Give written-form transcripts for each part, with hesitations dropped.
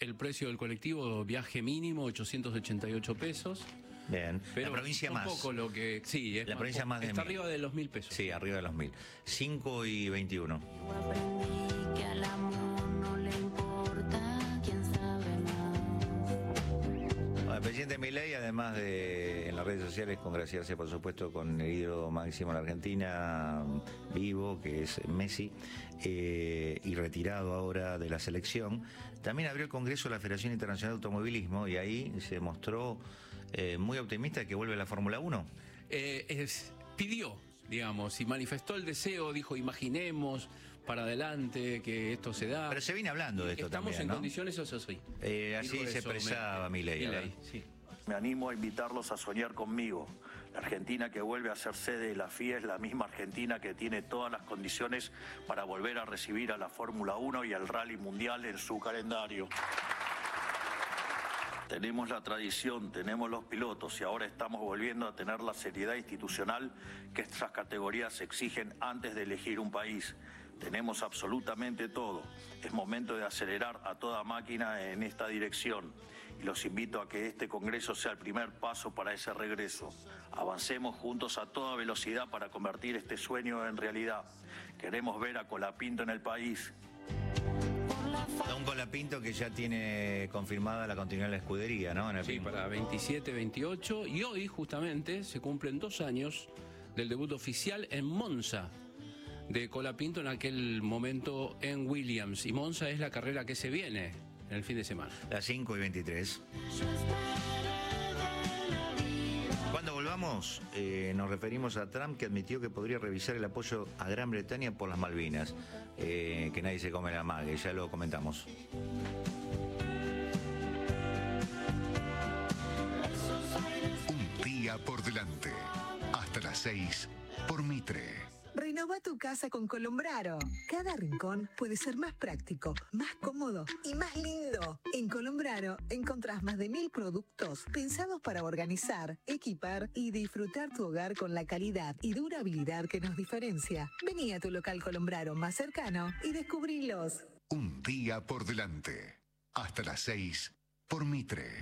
el precio del colectivo, viaje mínimo, 888 pesos. Bien, Pero la provincia un más. Poco lo que, sí, es la provincia más de está 1000. arriba de los 1000 pesos. Sí, arriba de los 1000. 5 y 21. Aprendí que al amor no le importa quién sabe más. Bueno, el presidente Milei, además de en las redes sociales congraciarse, por supuesto, con el ídolo máximo de la Argentina, vivo, que es Messi, y retirado ahora de la selección, también abrió el Congreso de la Federación Internacional de Automovilismo y ahí se mostró muy optimista de que vuelve la Fórmula 1. Pidió, digamos, y manifestó el deseo, dijo, imaginemos para adelante que esto se da. Pero se viene hablando de esto Estamos también, en ¿no? condiciones, eso sí. Así Dijo se eso, expresaba Milei. sí. Me animo a invitarlos a soñar conmigo. La Argentina que vuelve a ser sede de la FIA es la misma Argentina que tiene todas las condiciones para volver a recibir a la Fórmula 1 y al Rally Mundial en su calendario. Tenemos la tradición, tenemos los pilotos y ahora estamos volviendo a tener la seriedad institucional que estas categorías exigen antes de elegir un país. Tenemos absolutamente todo. Es momento de acelerar a toda máquina en esta dirección. Y los invito a que este Congreso sea el primer paso para ese regreso. Avancemos juntos a toda velocidad para convertir este sueño en realidad. Queremos ver a Colapinto en el país. Un Colapinto que ya tiene confirmada la continuidad de la escudería, ¿no? Sí, para 27, 28. Y hoy, justamente, se cumplen 2 años del debut oficial en Monza de Colapinto, en aquel momento en Williams. Y Monza es la carrera que se viene en el fin de semana. Las 5 y 23. Cuando volvamos, nos referimos a Trump, que admitió que podría revisar el apoyo a Gran Bretaña por las Malvinas. Que nadie se come la mague, ya lo comentamos. Un día por delante. Hasta las 6 por Mitre. Renova tu casa con Colombraro. Cada rincón puede ser más práctico, más cómodo y más lindo. En Colombraro encontrás más de 1000 productos pensados para organizar, equipar y disfrutar tu hogar con la calidad y durabilidad que nos diferencia. Vení a tu local Colombraro más cercano y descubrilos. Un día por delante. Hasta las 6 por Mitre.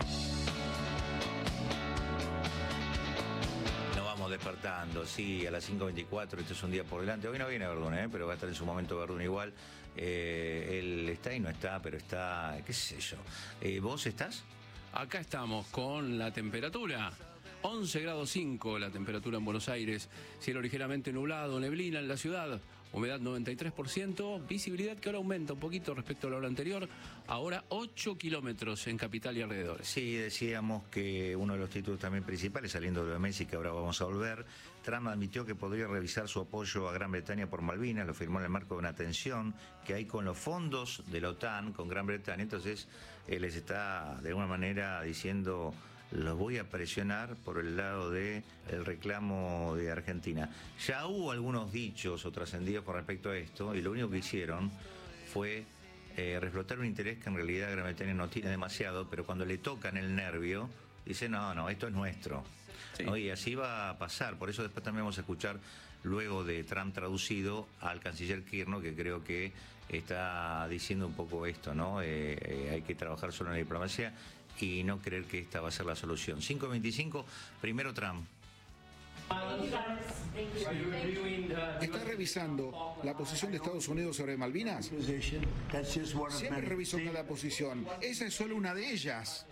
Despertando, sí, a las 5:24, este es un día por delante. Hoy no viene Verdún, pero va a estar en su momento Verdún igual. Él está y no está, pero está, qué sé yo. ¿Vos estás? Acá estamos con la temperatura. 11 grados 5 la temperatura en Buenos Aires. Cielo ligeramente nublado, neblina en la ciudad. Humedad 93%. Visibilidad que ahora aumenta un poquito respecto a la hora anterior. Ahora 8 kilómetros en capital y alrededores. Sí, decíamos que uno de los títulos también principales, saliendo de Messi, que ahora vamos a volver, Trump admitió que podría revisar su apoyo a Gran Bretaña por Malvinas. Lo firmó en el marco de una tensión que hay con los fondos de la OTAN con Gran Bretaña. Entonces, les está de alguna manera diciendo: los voy a presionar por el lado del reclamo de Argentina. Ya hubo algunos dichos o trascendidos con respecto a esto, y lo único que hicieron fue reflotar un interés que en realidad Gran Bretaña no tiene demasiado, pero cuando le tocan el nervio, dice: no, esto es nuestro. Sí. ¿No? Y así va a pasar. Por eso después también vamos a escuchar, luego de Trump traducido, al canciller Kirchner, que creo que está diciendo un poco esto, ¿no? Hay que trabajar solo en la diplomacia y no creer que esta va a ser la solución. 5:25, primero Trump. ¿Está revisando la posición de Estados Unidos sobre Malvinas? Siempre reviso cada posición. Esa es solo una de ellas.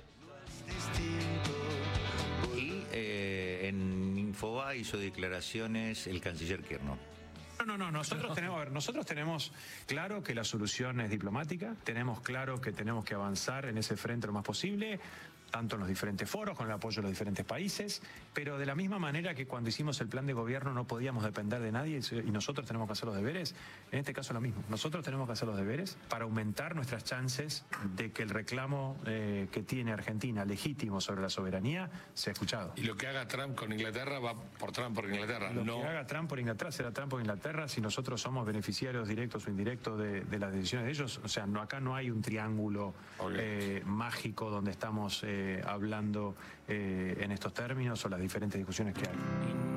Y en Infobae hizo declaraciones el canciller Kirchner. No, nosotros tenemos claro que la solución es diplomática, tenemos claro que tenemos que avanzar en ese frente lo más posible, tanto en los diferentes foros, con el apoyo de los diferentes países, pero de la misma manera que cuando hicimos el plan de gobierno no podíamos depender de nadie y nosotros tenemos que hacer los deberes, en este caso lo mismo, nosotros tenemos que hacer los deberes para aumentar nuestras chances de que el reclamo que tiene Argentina legítimo sobre la soberanía sea escuchado. Y lo que haga Trump con Inglaterra va por Trump por Inglaterra. Lo que haga Trump por Inglaterra será Trump por Inglaterra si nosotros somos beneficiarios directos o indirectos de las decisiones de ellos. O sea, acá no hay un triángulo mágico donde estamos hablando en estos términos o las diferentes discusiones que hay.